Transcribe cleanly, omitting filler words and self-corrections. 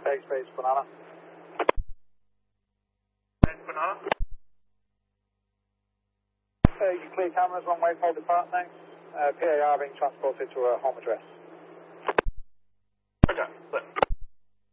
take space, banana. Banana. You can clear cameras, one way, hold depart next. PAR being transported to a home address. Okay,